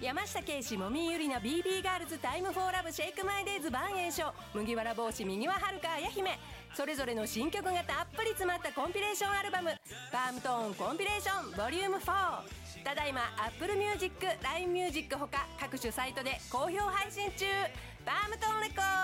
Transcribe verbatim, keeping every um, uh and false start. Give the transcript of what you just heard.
山下圭史、もみゆりな、 ビービー ガールズ、タイムフォーラブ、シェイクマイデイズ、バンエイショ、麦わら帽子、右ははるか、あや姫、それぞれの新曲がたっぷり詰まったコンピレーションアルバム、パームトーンコンピレーションボリュームフォー、ただいま Apple Music、ライン Music ほか各種サイトで好評配信中。パームトーンレコード。